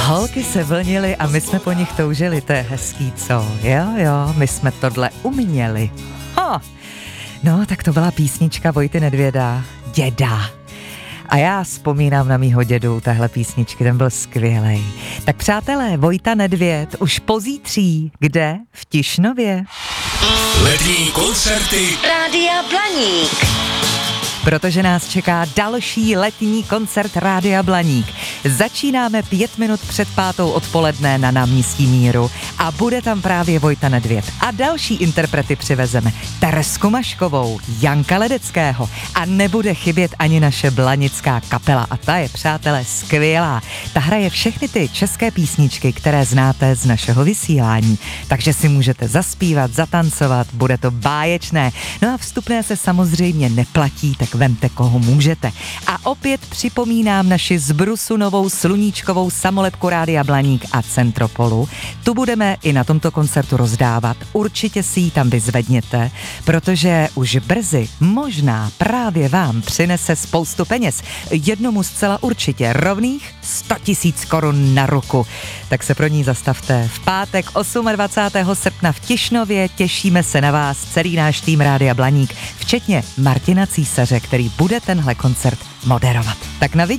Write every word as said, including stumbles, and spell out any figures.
Holky se vlnily a my jsme po nich toužili, to je hezký, co? Jo, jo, my jsme tohle uměli. Ha. No, tak to byla písnička Vojty Nedvěda, Děda. A já vzpomínám na mýho dědu téhle písničky, ten byl skvělej. Tak přátelé, Vojta Nedvěd už pozítří, kde? V Tišnově. Letní koncerty Rádia Blaník. Protože nás čeká další letní koncert Rádia Blaník. Začínáme pět minut před pátou odpoledne na náměstí Míru a bude tam právě Vojta Nedvěd. A další interprety přivezeme. Teresku Maškovou, Janka Ledeckého a nebude chybět ani naše blanická kapela. A ta je, přátelé, skvělá. Ta hraje všechny ty české písničky, které znáte z našeho vysílání. Takže si můžete zaspívat, zatancovat, bude to báječné. No a vstupné se samozřejmě neplatí, tak vemte, koho můžete. A opět připomínám naši zbrusu novou sluníčkovou samolepku Rádia Blaník a Centropolu. Tu budeme i na tomto koncertu rozdávat. Určitě si ji tam vyzvedněte, protože už brzy možná právě vám přinese spoustu peněz. Jednomu zcela určitě rovných sto tisíc korun na ruku. Tak se pro ní zastavte. V pátek dvacátého osmého srpna v Tišnově těšíme se na vás, celý náš tým Rádia Blaník, včetně Martina Císaře, který bude tenhle koncert moderovat. Tak na